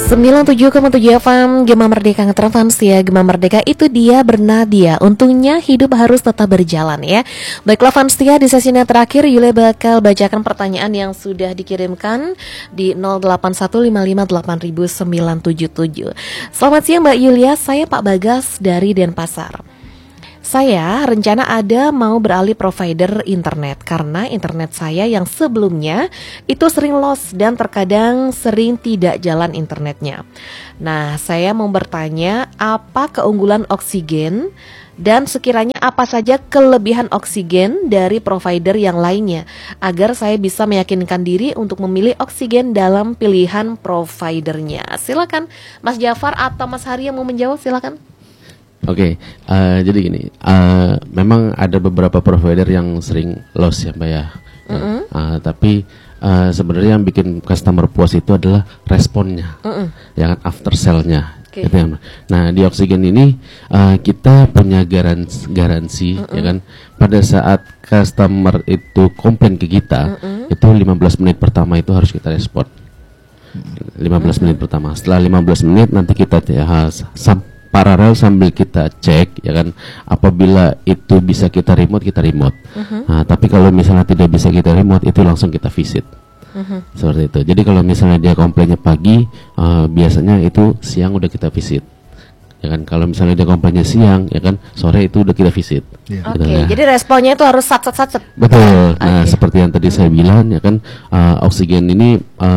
97,7 FM Gema Merdeka ngetrans ya. Gema Merdeka itu dia bernadia. Untungnya hidup harus tetap berjalan ya. Baiklah Fansia, di sesinya terakhir Yule bakal bacakan pertanyaan yang sudah dikirimkan di 0815580977. Selamat siang Mbak Yulia, saya Pak Bagas dari Denpasar. Saya rencana ada mau beralih provider internet karena internet saya yang sebelumnya itu sering loss dan terkadang sering tidak jalan internetnya. Nah, saya mau bertanya apa keunggulan Oksigen dan sekiranya apa saja kelebihan Oksigen dari provider yang lainnya agar saya bisa meyakinkan diri untuk memilih Oksigen dalam pilihan providernya. Silakan Mas Jafar atau Mas Hari yang mau menjawab, silakan. Oke, jadi gini, memang ada beberapa provider yang sering loss ya Mbak ya. Tapi sebenarnya yang bikin customer puas itu adalah responnya, yang after sell-nya. Gitu ya. Nah di Oksigen ini kita punya garansi ya kan. Pada saat customer itu komplain ke kita, itu 15 menit pertama itu harus kita respon. 15 menit pertama. Setelah 15 menit nanti kita paralel sambil kita cek ya kan, apabila itu bisa kita remote. Nah, tapi kalau misalnya tidak bisa kita remote, itu langsung kita visit. Seperti itu. Jadi kalau misalnya dia komplainnya pagi, biasanya itu siang udah kita visit. Ya kan, kalau misalnya dia komplainnya siang ya kan, sore itu udah kita visit. Oke, jadi responnya itu harus sat. Betul. Nah, seperti yang tadi saya bilang ya kan, Oksigen ini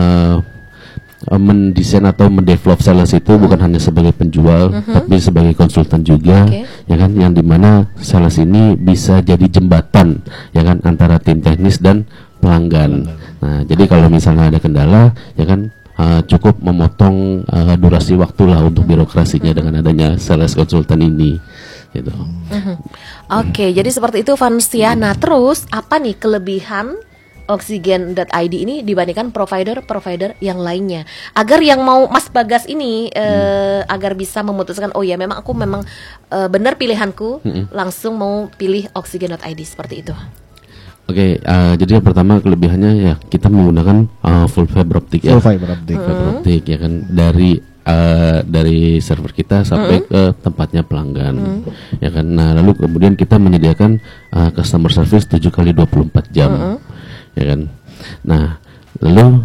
mendesain atau mendevelop sales itu bukan hanya sebagai penjual, tapi sebagai konsultan juga, ya kan, yang dimana sales ini bisa jadi jembatan, ya kan, antara tim teknis dan pelanggan. Nah, jadi kalau misalnya ada kendala, ya kan, cukup memotong durasi waktu lah untuk birokrasinya dengan adanya sales konsultan ini, gitu. Oke, jadi seperti itu Fansia. Nah, terus apa nih kelebihan Oksigen.id ini dibandingkan provider yang lainnya, agar yang mau Mas Bagas ini agar bisa memutuskan, oh ya memang aku benar pilihanku, langsung mau pilih Oksigen.id seperti itu. Oke, jadi yang pertama kelebihannya ya kita menggunakan full fiber optic ya. Fiber optic ya kan, dari server kita sampai ke tempatnya pelanggan. Ya kan. Nah, lalu kemudian kita menyediakan customer service 7x24 jam. Ya kan. Nah, lalu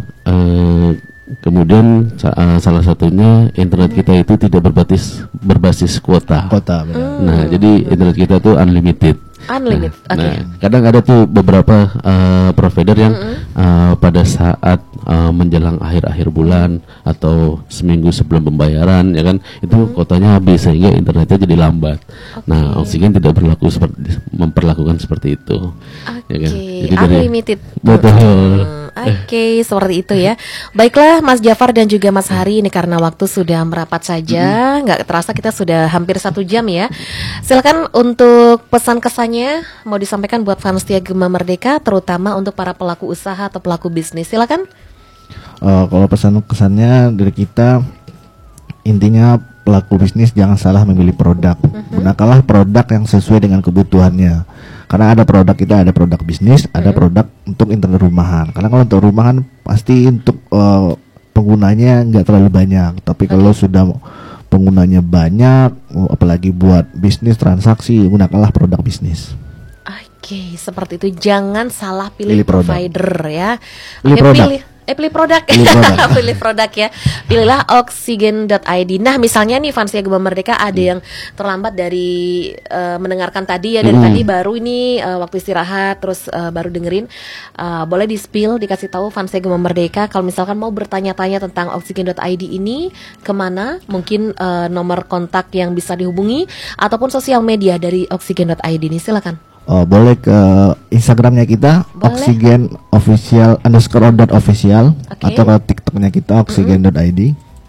kemudian salah satunya internet kita itu tidak berbasis kuota. Nah, jadi internet kita tuh unlimited. Nah, kadang ada tuh beberapa provider yang pada saat menjelang akhir akhir bulan atau seminggu sebelum pembayaran ya kan, itu kuotanya habis sehingga internetnya jadi lambat. Nah, Oksigen tidak memperlakukan seperti itu. Ya kan? Jadi unlimited. Betul. Oke, seperti itu ya. Baiklah Mas Jafar dan juga Mas Hari, ini karena waktu sudah merapat saja, nggak terasa kita sudah hampir 1 jam ya. Silakan untuk pesan kesannya mau disampaikan buat Fansia Gema Merdeka, terutama untuk para pelaku usaha atau pelaku bisnis. Silakan. Kalau pesan kesannya dari kita, intinya pelaku bisnis jangan salah memilih produk. Gunakanlah produk yang sesuai dengan kebutuhannya. Karena ada produk kita, ada produk bisnis, ada produk untuk internet rumahan. Karena kalau untuk rumahan pasti untuk penggunanya nggak terlalu banyak. Tapi kalau sudah penggunanya banyak, apalagi buat bisnis transaksi, gunakanlah produk bisnis. Oke, seperti itu. Jangan salah pilih provider ya. Pilih produk. Pilih produk ya. Pilihlah Oksigen.id. Nah, misalnya nih Fansia Gema Merdeka ada yang terlambat dari mendengarkan tadi ya, dari tadi baru ini waktu istirahat terus baru dengerin, boleh di-spill, dikasih tahu Fansia Gema Merdeka kalau misalkan mau bertanya-tanya tentang Oksigen.id ini kemana, mungkin nomor kontak yang bisa dihubungi ataupun sosial media dari Oksigen.id ini, silakan. Boleh ke Instagramnya kita, Oksigen official _official, atau ke TikToknya kita Oksigen.id.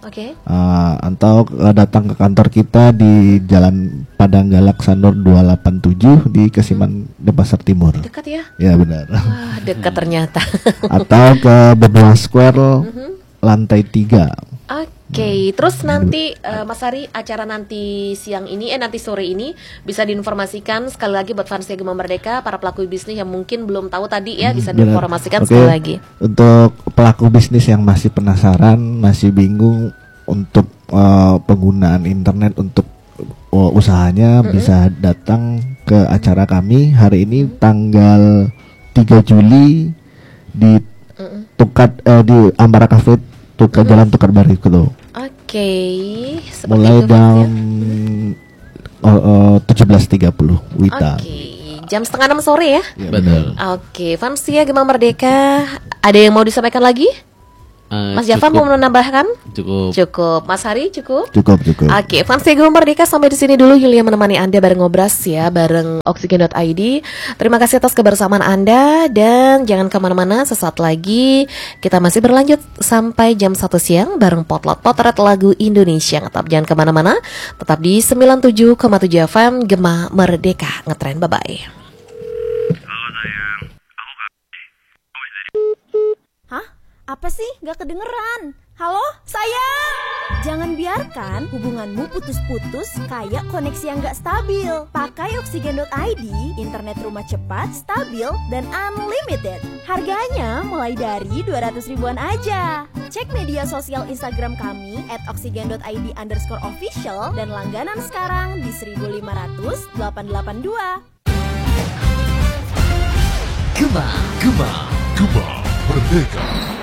Atau datang ke kantor kita di Jalan Padang Galak Sanur 287 di Kesiman, Denpasar Timur. Dekat ya? Ya benar. Wah, dekat ternyata. Atau ke Benua Square lantai 3. Oke, terus nanti Mas Hari, acara nanti siang ini, nanti sore ini bisa diinformasikan sekali lagi buat Fansia Gema Merdeka, para pelaku bisnis yang mungkin belum tahu tadi ya, bisa diinformasikan sekali lagi. Untuk pelaku bisnis yang masih penasaran, masih bingung, untuk penggunaan internet untuk usahanya bisa datang ke acara kami hari ini tanggal 3 Juli di di Ambara Cafe Jalan Tukar Baru itu. Oke, mulai jam 17.30 Wita. Oke, jam 5:30 sore ya? Betul. Oke, Fansia Gema Merdeka, ada yang mau disampaikan lagi? Mas Jafar mau menambahkan? Cukup. Mas Hari cukup? Cukup. Oke, Fansia Gema Merdeka sampai di sini dulu. Yulia menemani Anda bareng ngobras ya, bareng Oksigen.id. Terima kasih atas kebersamaan Anda dan jangan kemana-mana. Sesaat lagi kita masih berlanjut sampai jam 1 siang bareng Potret lagu Indonesia. Tetap jangan kemana-mana. Tetap di 97,7 FM Gema Merdeka ngetren. Bye bye. Apa sih? Gak kedengeran. Halo, sayang! Jangan biarkan hubunganmu putus-putus kayak koneksi yang gak stabil. Pakai Oksigen.id, internet rumah cepat, stabil, dan unlimited. Harganya mulai dari 200 ribuan aja. Cek media sosial Instagram kami @oksigen.id_official dan langganan sekarang di 1.500-882. Gema Merdeka.